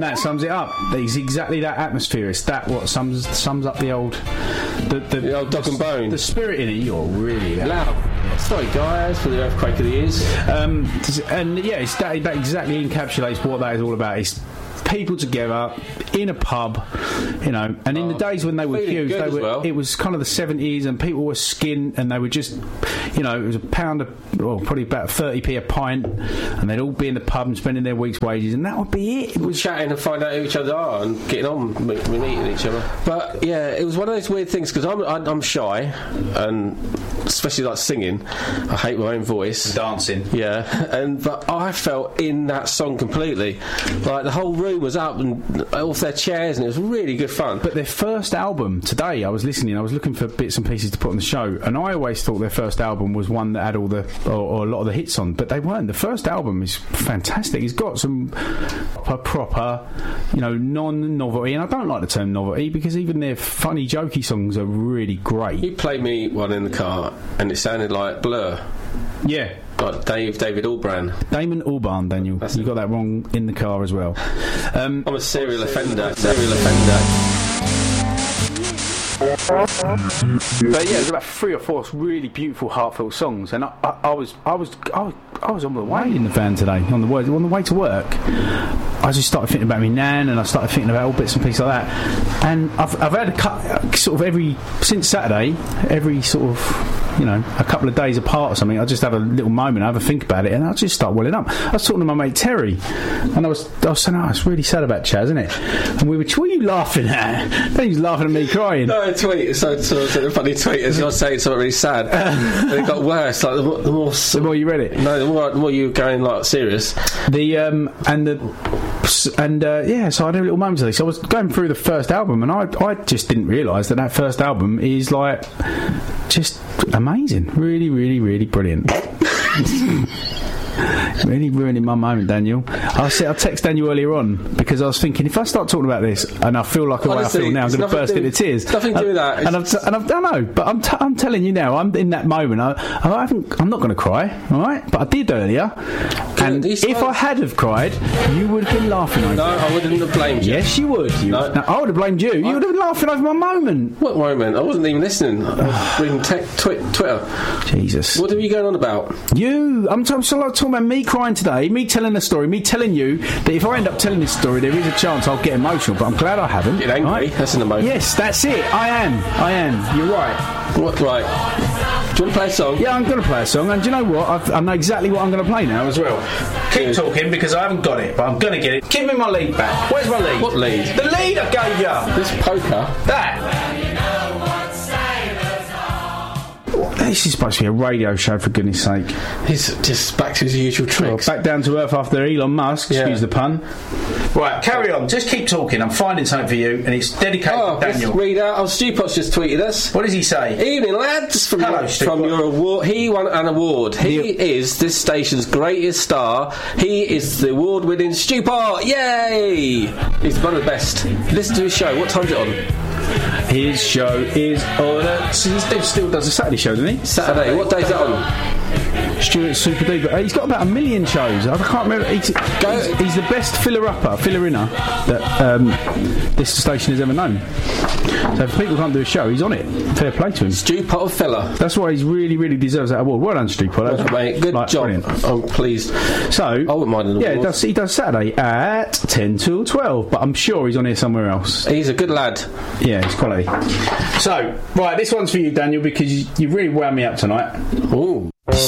that sums it up. It's exactly that atmosphere. It's that what sums up the old old dog and bone. The spirit in it. You're really loud. Sorry, guys, for the earthquake of the ears. And yeah, it's that exactly encapsulates what that is all about. It's people together in a pub, you know, and in the days when they were huge, it was kind of the 70s, and people were skint, and they were just, you know, it was probably about 30p a pint, and they'd all be in the pub and spending their week's wages, and that would be it. It was chatting and finding out who each other are and getting on, meeting each other. But yeah, it was one of those weird things because I'm shy, and especially like singing, I hate my own voice. Dancing, yeah, but I felt in that song completely. Like the whole room was up and off their chairs, and it was really good fun. But their first album today, I was looking for bits and pieces to put on the show, and I always thought their first album was one that had all the or a lot of the hits on, but they weren't. The first album is fantastic. It's got some proper, you know, non-novelty, and I don't like the term novelty because even their funny, jokey songs are really great. You played me one in the car, and it sounded like Blur. Yeah. Like David Albarn. Damon Albarn, Daniel. You got that wrong in the car as well. I'm a serial offender. But yeah, there's about 3 or 4 really beautiful, heartfelt songs, and I was on the way in the van today on the way to work. I just started thinking about me nan, and I started thinking about all bits and pieces like that. And I've had a cut sort of since Saturday, every sort of, you know, a couple of days apart or something. I just have a little moment, I have a think about it, and I just start welling up. I was talking to my mate Terry, and I was saying, oh, it's really sad about Chaz, isn't it? And we were, what are you laughing at? Then he was laughing at me crying. No, a tweet. So a funny tweet as you're saying something really sad. And it got worse. Like the more you read it. No, the more you were going like serious. So I had a little moment today. So I was going through the first album, and I just didn't realise that first album is like just amazing, really, really, really brilliant. Really ruining my moment, Daniel. I text Daniel earlier on because I was thinking, if I start talking about this and I feel like the way I feel now, I'm going to burst into tears. Nothing to do with that. I know, but I'm telling you now, I'm in that moment. I'm not going to cry, all right? But I did earlier, and if I had have cried, you would have been laughing over. No, I wouldn't have blamed you. Yes, you would. No, I would have blamed you. You would have been laughing over my moment. What moment? I wasn't even listening. I was reading Twitter. Jesus. What are you going on about? I'm talking about me crying today, me telling a story, me telling you that if I end up telling this story, there is a chance I'll get emotional, but I'm glad I haven't. Get angry? Right? That's an emotion. Yes, that's it. I am. You're right. What? Right. Do you want to play a song? Yeah, I'm going to play a song, and do you know what? I know exactly what I'm going to play now as well. Keep talking because I haven't got it, but I'm going to get it. Give me my lead back. Where's my lead? What lead? The lead I gave you. This poker. That. This is supposed to be a radio show, for goodness sake. He's just back to his usual tricks. Well, back down to earth after Elon Musk, excuse the pun. Right, carry on. Just keep talking. I'm finding something for you, and it's dedicated to Daniel. Read out. Stupot's just tweeted us. What does he say? Evening, lads. From your award. He won an award. He is this station's greatest star. He is the award-winning Stupot. Yay! He's one of the best. Listen to his show. What time's it on? His show is on. He still does a Saturday show, doesn't he? Saturday. What day is that on? Stuart Super D, but he's got about 1 million shows. I can't remember. He's the best filler-inner that this station has ever known. So if people can't do a show, he's on it. Fair play to him. Stupot of filler. That's why he really, really deserves that award. Well done, Stupot. That's mate. Good job. Brilliant. I'm pleased. So I wouldn't mind an award. He does Saturday at 10 till 12, but I'm sure he's on here somewhere else. He's a good lad. Yeah, he's quality. So, right, this one's for you, Daniel, because you really wound me up tonight. Ooh.